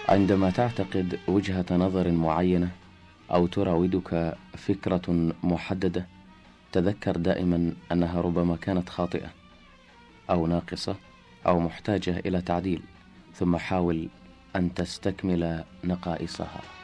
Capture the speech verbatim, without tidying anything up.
عندما تعتقد وجهة نظر معينة أو تراودك فكرة محددة، تذكر دائما أنها ربما كانت خاطئة أو ناقصة أو محتاجة إلى تعديل، ثم حاول أن تستكمل نقائصها.